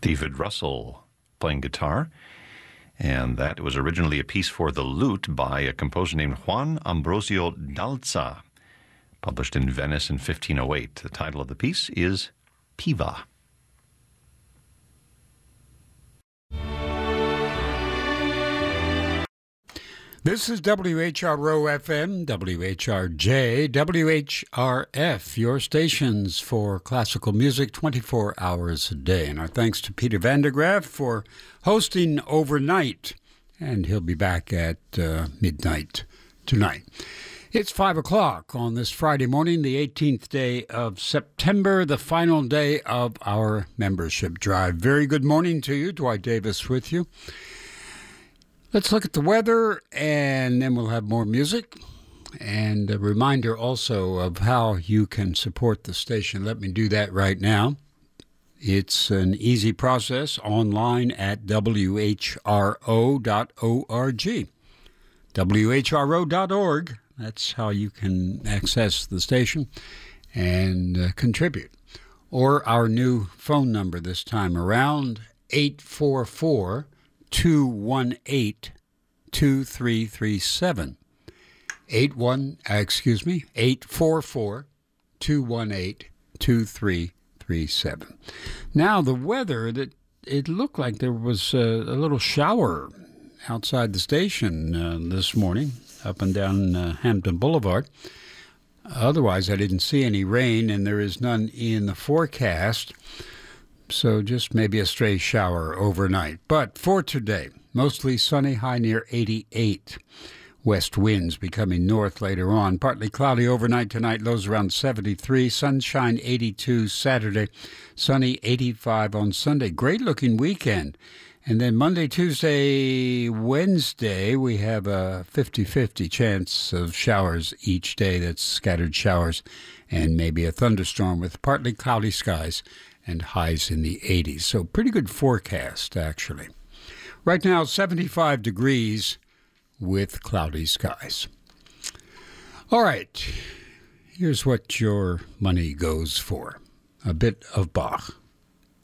David Russell playing guitar. And that was originally a piece for the lute by a composer named Juan Ambrosio Dalza, published in Venice in 1508. The title of the piece is Piva. This is WHRO-FM, WHRJ, WHRF, your stations for classical music 24 hours a day. And our thanks to Peter van der Graaf for hosting overnight. And he'll be back at midnight tonight. It's 5 o'clock on this Friday morning, the 18th day of September, the final day of our membership drive. Very good morning to you. Dwight Davis with you. Let's look at the weather, and then we'll have more music. And a reminder also of how you can support the station. Let me do that right now. It's an easy process online at whro.org. whro.org. That's how you can access the station and contribute. Or our new phone number this time around, 844-218-2337. 844-218-2337. Now, the weather, it looked like there was a little shower outside the station this morning, up and down Hampton Boulevard. Otherwise, I didn't see any rain, and there is none in the forecast. So just maybe a stray shower overnight. But for today, mostly sunny, high near 88. West winds becoming north later on. Partly cloudy overnight tonight, lows around 73. Sunshine 82 Saturday. Sunny 85 on Sunday. Great looking weekend. And then Monday, Tuesday, Wednesday, we have a 50-50 chance of showers each day. That's scattered showers and maybe a thunderstorm with partly cloudy skies and highs in the 80s. So pretty good forecast, actually. Right now, 75 degrees with cloudy skies. All right, here's what your money goes for. A bit of Bach.